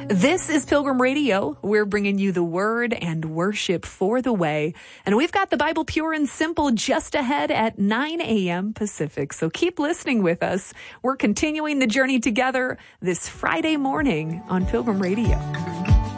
This is Pilgrim Radio. We're bringing you the word and worship for the way. And we've got the Bible Pure and Simple just ahead at 9 a.m. Pacific. So keep listening with us. We're continuing the journey together this Friday morning on Pilgrim Radio.